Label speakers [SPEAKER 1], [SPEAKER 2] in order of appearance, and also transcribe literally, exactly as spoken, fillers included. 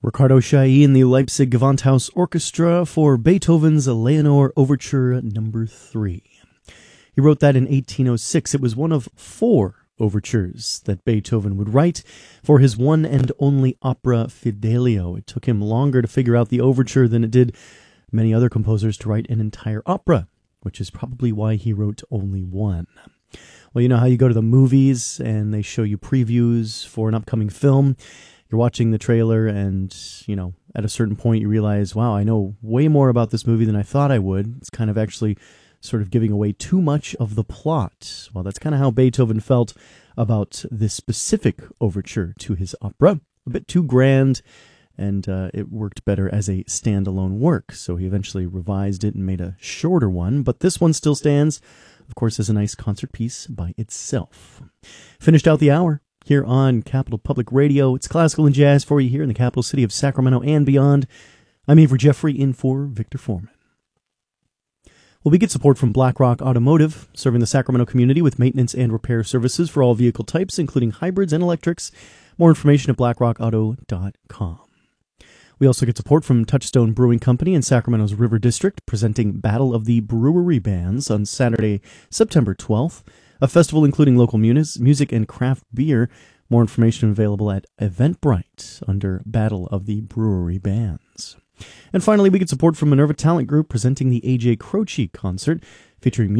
[SPEAKER 1] Ricardo Chailly and the Leipzig Gewandhaus Orchestra for Beethoven's Leonore Overture Number three. He wrote that in eighteen oh six. It was one of four overtures that Beethoven would write for his one and only opera Fidelio. It took him longer to figure out the overture than it did many other composers to write an entire opera, which is probably why he wrote only one. Well, you know how you go to the movies and they show you previews for an upcoming film. You're watching the trailer and, you know, at a certain point you realize, wow, I know way more about this movie than I thought I would. It's kind of actually sort of giving away too much of the plot. Well, that's kind of how Beethoven felt about this specific overture to his opera. A bit too grand, and uh, it worked better as a standalone work. So he eventually revised it and made a shorter one, but this one still stands, of course, as a nice concert piece by itself. Finished out the hour here on Capital Public Radio. It's classical and jazz for you here in the capital city of Sacramento and beyond. I'm Avery Jeffrey, in for Victor Foreman. Well, we get support from BlackRock Automotive, serving the Sacramento community with maintenance and repair services for all vehicle types, including hybrids and electrics. More information at blackrock auto dot com. We also get support from Touchstone Brewing Company in Sacramento's River District, presenting Battle of the Brewery Bands on Saturday, September twelfth. A festival including local music and craft beer. More information available at Eventbrite under Battle of the Brewery Bands. And finally, we get support from Minerva Talent Group presenting the A J Croce concert featuring